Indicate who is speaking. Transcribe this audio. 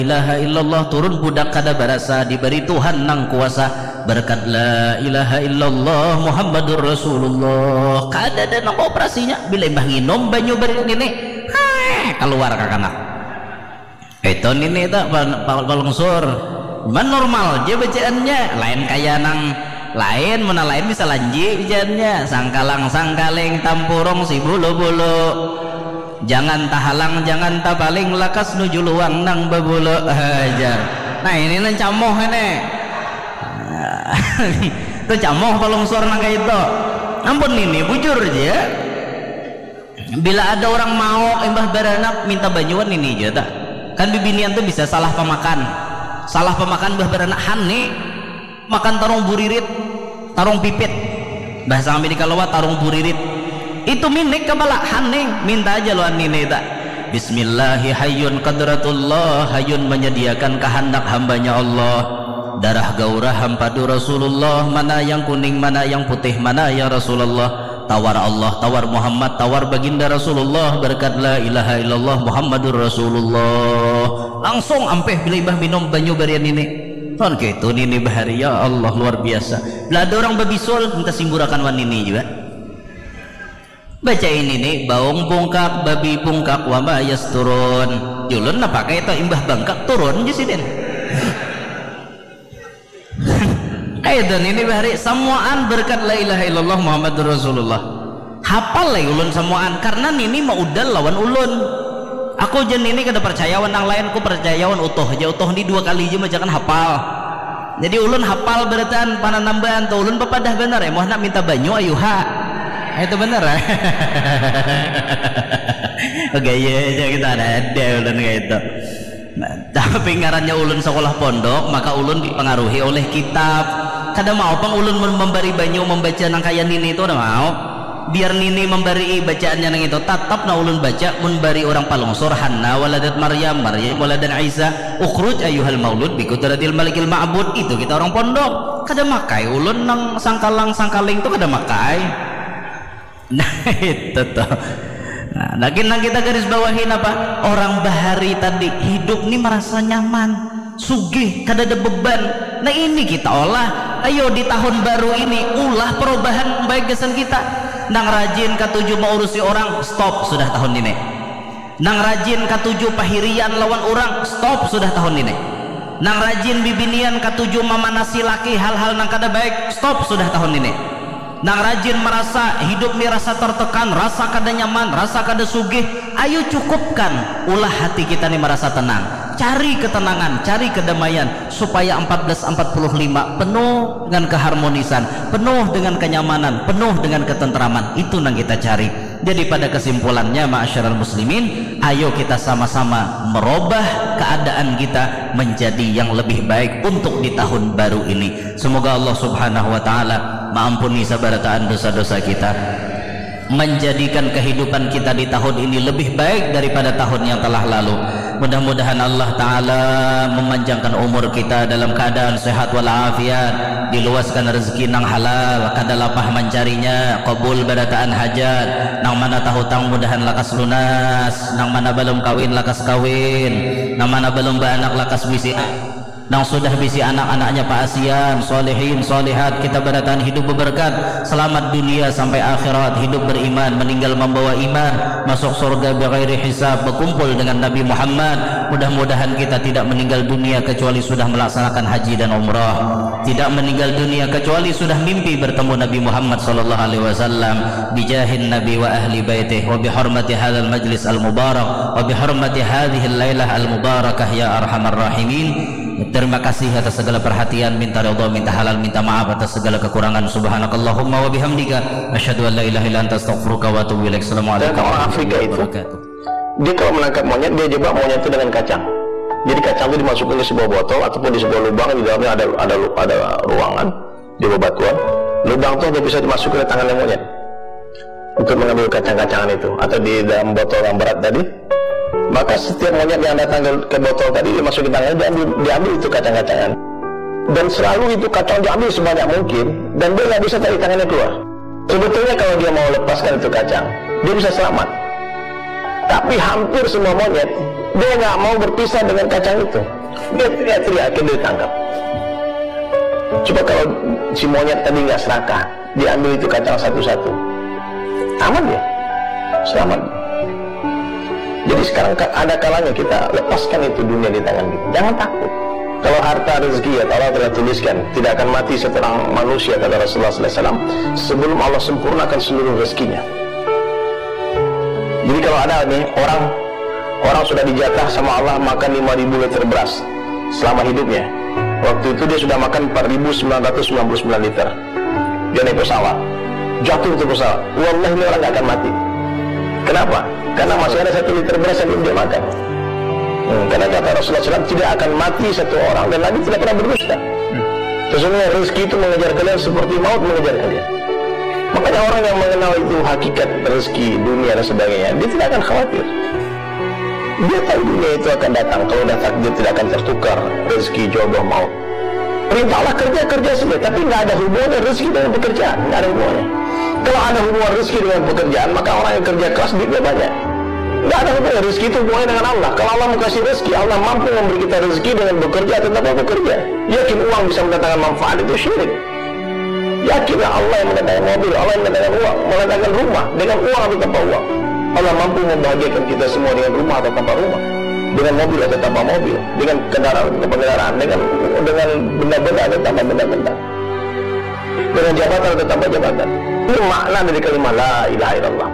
Speaker 1: ilaha illallah turun budak kada barasa diberi Tuhan nang kuasa berkat la ilaha illallah Muhammadur Rasulullah kada ada nang operasinya bila imbah nginom banyu beri ini keluar kakana itu ini tak balungsur man normal je bacaannya lain kaya nang lain mana lain bisa lanji bacaannya sangkalang sangkaleng tampurong si bulu-bulu jangan tahalang jangan tabaling lakas nuju luang nang babulu hajar nah ini nang camoh ini itu camoh balungsur nang kayak itu ampun ini bujur aja bila ada orang mau imbah beranak minta banyuan ini aja tak kan bibinian tuh bisa salah pemakan bah beranak hani makan tarung buririt tarung pipit bahasa Amerika lewat tarung buririt itu minik kepala haning minta aja luan ini tak bismillahi hayyun qadratullah hayyun menyediakan kehendak hambanya Allah darah gaurah hampadu Rasulullah mana yang kuning mana yang putih mana ya Rasulullah tawar Allah tawar Muhammad tawar baginda Rasulullah berkat la ilaha illallah Muhammadur Rasulullah langsung ampeh bila ibah minum banyu barian ini kan gitu ini bahari ya Allah luar biasa bila ada orang babisul minta simburakan wan ini juga baca ini nih baung bungkak babi bungkak wama yasturun julun na pakai itu imbah bangkak turun jusidin dan ini bahari semuaan berkat la ilaha illallah Muhammadur Rasulullah hafal lah ulun semuaan karena ini mau udal lawan ulun aku jen ini kada percayawan yang lain aku percayawan utuh aja utuh ini 2 kali aja majakan hafal jadi ulun hafal beratan panah nambahan tuh ulun pepadah bener ya mau nak minta banyu ayuha itu bener oke ya aja kita ada ulun kayak itu nah, tapi ngarannya ulun sekolah pondok maka ulun dipengaruhi oleh kitab kada mau pang ulun memberi banyu membaca nang kaya nini itu udah mau biar nini memberi bacaannya nang itu tetap na ulun baca memberi orang palungsur Hanna waladat Maryam waladan Isa ukhruj ayyuhal maulud bi qudratil malikil ma'bud itu kita orang pondok kada makai ulun nang sangkaling itu kada makai nah itu tuh nah kita garis bawahin apa orang bahari tadi hidup ini merasa nyaman sugih kada ada beban nah ini kita olah ayo di tahun baru ini ulah perubahan baik kesan kita nang rajin katuju mau urusi orang stop sudah tahun ini nang rajin katuju pahirian lawan orang stop sudah tahun ini nang rajin bibinian katuju mamanasi laki hal-hal nang kada baik stop sudah tahun ini nang rajin merasa hidup ni rasa tertekan rasa kada nyaman rasa kada sugih ayo cukupkan ulah hati kita ni merasa tenang cari ketenangan cari kedamaian supaya 1445 penuh dengan keharmonisan penuh dengan kenyamanan penuh dengan ketentraman itu nang kita cari jadi pada kesimpulannya ma'asyiral muslimin ayo kita sama-sama merubah keadaan kita menjadi yang lebih baik untuk di tahun baru ini semoga Allah subhanahu wa ta'ala mengampuni sabarataan dosa-dosa kita menjadikan kehidupan kita di tahun ini lebih baik daripada tahun yang telah lalu mudah-mudahan Allah Ta'ala memanjangkan umur kita dalam keadaan sehat walafiat diluaskan rezeki nang halal kada lapah mencarinya qabul barataan hajat nang mana tahu tang mudahan lakas lunas nang mana belum kawin lakas kawin nang mana belum beranak lakas bisi nang sudah bisi anak-anaknya paasian solehin solehat kita beratan hidup berberkat selamat dunia sampai akhirat hidup beriman meninggal membawa iman masuk surga bighairi hisab berkumpul dengan Nabi Muhammad mudah-mudahan kita tidak meninggal dunia kecuali sudah melaksanakan haji dan umrah tidak meninggal dunia kecuali sudah mimpi bertemu Nabi Muhammad sallallahu alaihi wasallam bijahin Nabi wa ahli baitih wa bihormati hadzal majlis al mubarak wa bihormati hadhihi al-lailah al mubarakah ya arhamar rahimin. Terima kasih atas segala perhatian minta ridha minta halal minta maaf atas segala kekurangan subhanakallahumma wa bihamdika asyhadu an la ilaha illa anta astaghfiruka wa atubu ilaik. Assalamualaikum warahmatullahi wabarakatuh.
Speaker 2: Dia kalau menangkap monyet dia jebak monyet itu dengan kacang. Jadi kacang itu dimasukkan di sebuah botol ataupun di sebuah lubang di dalamnya ada ruangan di bebatuan. Lubang itu hanya bisa dimasukkan ke tangannya monyet untuk mengambil kacang-kacangan itu atau di dalam botol yang berat tadi. Maka setiap monyet yang datang ke botol tadi dimasukin tangannya diambil itu kacang-kacangan dan selalu itu kacang diambil sebanyak mungkin dan dia nggak bisa tarik tangannya keluar. Sebetulnya kalau dia mau lepaskan itu kacang dia bisa selamat Tapi hampir semua monyet dia nggak mau berpisah dengan kacang itu. Dia teriak-teriak, akhirnya ditangkap. Coba kalau si monyet tadi nggak serakah, diambil itu kacang satu-satu, aman dia, selamat. Jadi sekarang ada kalanya kita lepaskan itu dunia di tangan kita. Jangan takut. Kalau harta rezeki ya Allah telah tuliskan tidak akan mati seorang manusia, kata Rasulullah SAW, sebelum Allah sempurnakan seluruh rezekinya. Jadi kalau ada nih orang sudah dijatah sama Allah makan 5.000 liter beras selama hidupnya. Waktu itu dia sudah makan 4.999 liter. Dia naik pesawat, jatuh itu pesawat. Wallahi ini orang gak akan mati. Kenapa? Karena masih ada 1 liter beras yang belum dia makan. Karena kata Rasulullah SAW, tidak akan mati satu orang dan Nabi tidak pernah berdusta. Sesungguhnya rezeki itu mengejar kalian seperti maut mengejar kalian. Makanya orang yang mengenal itu hakikat rezeki, dunia dan sebagainya, dia tidak akan khawatir. Dia tahu dunia itu akan datang. Kalau datang dia tidak akan tertukar rezeki, jodoh, maut. Perintahlah kerja saja, tapi nggak ada hubungannya rezeki dengan pekerjaan, nggak ada hubungannya. Kalau ada hubungan rezeki dengan pekerjaan, maka orang yang kerja keras duitnya banyak. Nggak ada hubungan rezeki itu hubungannya dengan Allah. Kalau Allah mau kasih rezeki, Allah mampu memberi kita rezeki dengan bekerja atau tanpa bekerja. Yakin uang bisa mendatangkan manfaat, itu syirik. Yakinlah Allah yang mendatangkan mobil, Allah yang mendatangkan uang, mendatangkan rumah dengan uang atau tanpa uang. Allah mampu membahagiakan kita semua dengan rumah atau tanpa rumah, dengan mobil atau tanpa mobil, dengan kendaraan atau tanpa kendaraan, dengan benda-benda atau tanpa benda-benda, dengan jabatan atau tanpa jabatan. Ini makna dari kalimat la ilaha illallah.